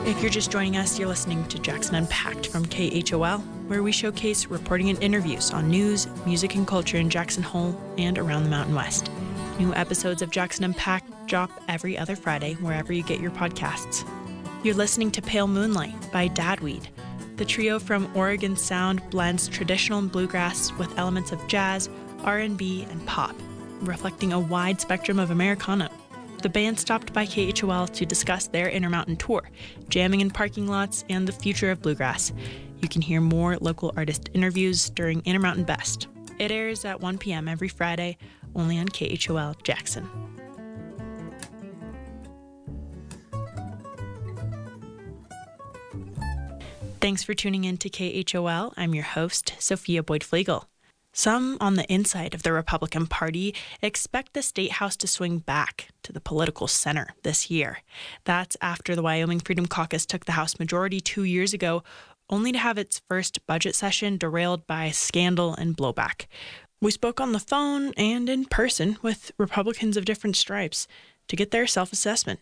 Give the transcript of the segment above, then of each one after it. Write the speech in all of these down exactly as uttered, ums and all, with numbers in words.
If you're just joining us, you're listening to Jackson Unpacked from K H O L, where we showcase reporting and interviews on news, music, and culture in Jackson Hole and around the Mountain West. New episodes of Jackson Unpacked drop every other Friday wherever you get your podcasts. You're listening to Pale Moonlight by Dadweed. The trio from Oregon Sound blends traditional bluegrass with elements of jazz, R and B, and pop, reflecting a wide spectrum of Americana. The band stopped by K H O L to discuss their Intermountain tour, jamming in parking lots, and the future of bluegrass. You can hear more local artist interviews during Intermountain Best. It airs at one p.m. every Friday, only on K H O L Jackson. Thanks for tuning in to K H O L. I'm your host, Sophia Boyd-Flegel. Some on the inside of the Republican Party expect the State House to swing back to the political center this year. That's after the Wyoming Freedom Caucus took the House majority two years ago, only to have its first budget session derailed by scandal and blowback. We spoke on the phone and in person with Republicans of different stripes to get their self-assessment.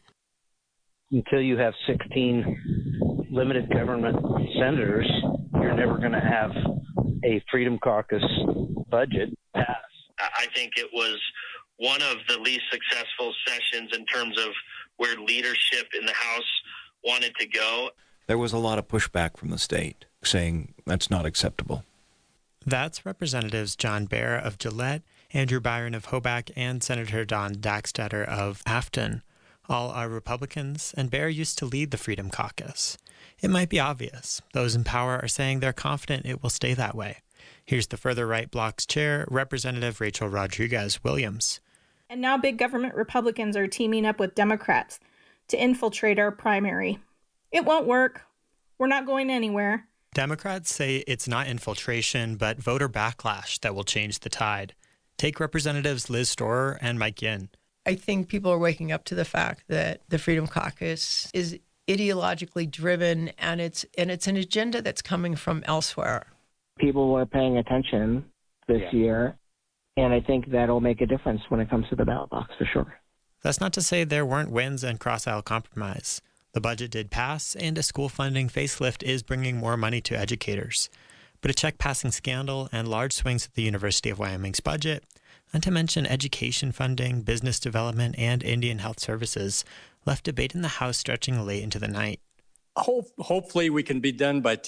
Until you have sixteen limited government senators, you're never going to have a Freedom Caucus budget pass. I think it was one of the least successful sessions in terms of where leadership in the House wanted to go. There was a lot of pushback from the state saying that's not acceptable. That's Representatives John Bear of Gillette, Andrew Byron of Hoback, and Senator Don Daxtetter of Afton. All are Republicans, and Bear used to lead the Freedom Caucus. It might be obvious. Those in power are saying they're confident it will stay that way. Here's the further right bloc's chair, Representative Rachel Rodriguez-Williams. And now big government Republicans are teaming up with Democrats to infiltrate our primary. It won't work. We're not going anywhere. Democrats say it's not infiltration, but voter backlash that will change the tide. Take Representatives Liz Storer and Mike Yin. I think people are waking up to the fact that the Freedom Caucus is ideologically driven, and it's and it's an agenda that's coming from elsewhere. People are paying attention this yeah. year, and I think that'll make a difference when it comes to the ballot box for sure. That's not to say there weren't wins and cross-aisle compromise. The budget did pass, and a school funding facelift is bringing more money to educators. But a check-passing scandal and large swings at the University of Wyoming's budget, not to mention education funding, business development, and Indian Health Services, left debate in the House stretching late into the night. Hope, hopefully we can be done by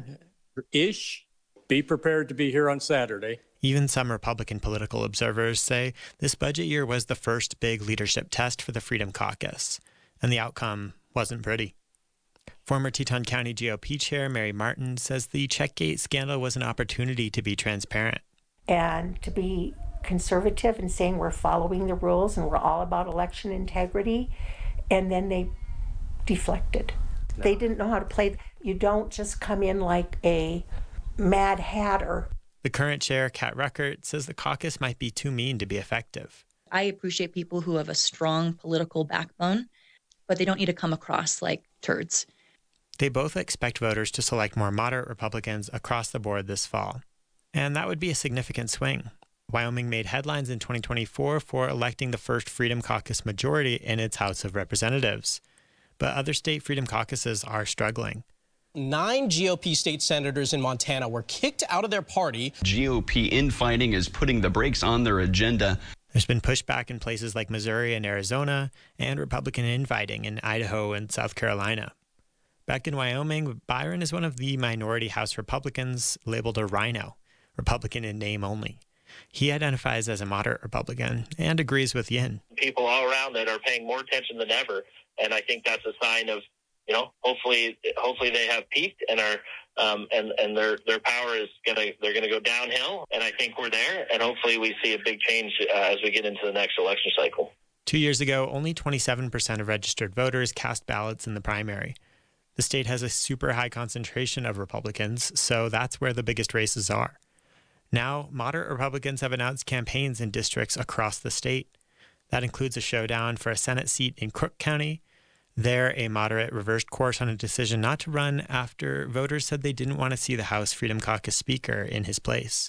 ten-ish. Be prepared to be here on Saturday. Even some Republican political observers say this budget year was the first big leadership test for the Freedom Caucus, and the outcome wasn't pretty. Former Teton County G O P Chair Mary Martin says the Checkgate scandal was an opportunity to be transparent. And to be conservative and saying we're following the rules and we're all about election integrity, and then they deflected. No. They didn't know how to play. You don't just come in like a Mad Hatter. The current chair, Kat Ruckert, says the caucus might be too mean to be effective. I appreciate people who have a strong political backbone, but they don't need to come across like turds. They both expect voters to select more moderate Republicans across the board this fall. And that would be a significant swing. Wyoming made headlines in twenty twenty-four for electing the first Freedom Caucus majority in its House of Representatives. But other state Freedom Caucuses are struggling. Nine G O P state senators in Montana were kicked out of their party. G O P infighting is putting the brakes on their agenda. There's been pushback in places like Missouri and Arizona, and Republican infighting in Idaho and South Carolina. Back in Wyoming, Byron is one of the minority House Republicans labeled a rhino, Republican in name only. He identifies as a moderate Republican and agrees with Yin. People all around that are paying more attention than ever, and I think that's a sign of, you know, hopefully, hopefully they have peaked and are, um, and and their their power is gonna they're gonna go downhill. And I think we're there, and hopefully we see a big change uh, as we get into the next election cycle. Two years ago, only twenty-seven percent of registered voters cast ballots in the primary. The state has a super high concentration of Republicans, so that's where the biggest races are. Now, moderate Republicans have announced campaigns in districts across the state. That includes a showdown for a Senate seat in Crook County. There, a moderate reversed course on a decision not to run after voters said they didn't want to see the House Freedom Caucus Speaker in his place.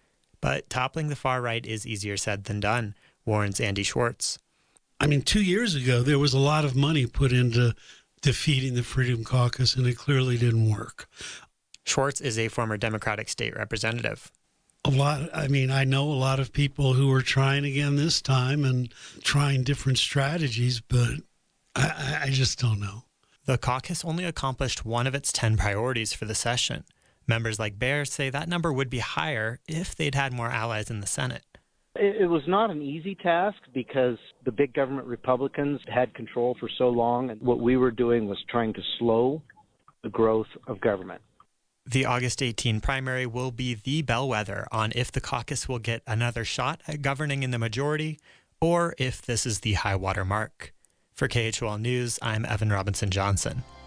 But toppling the far right is easier said than done, warns Andy Schwartz. I mean, two years ago, there was a lot of money put into defeating the Freedom Caucus, and it clearly didn't work. Schwartz is a former Democratic state representative. A lot, I mean, I know a lot of people who are trying again this time and trying different strategies, but I, I just don't know. The caucus only accomplished one of its ten priorities for the session. Members like Baer say that number would be higher if they'd had more allies in the Senate. It, it was not an easy task because the big government Republicans had control for so long, and what we were doing was trying to slow the growth of government. The August eighteenth primary will be the bellwether on if the caucus will get another shot at governing in the majority or if this is the high water mark. For K H O L News, I'm Evan Robinson Johnson.